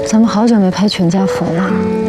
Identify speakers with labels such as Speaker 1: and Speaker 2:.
Speaker 1: 咱们好久没拍全家福了。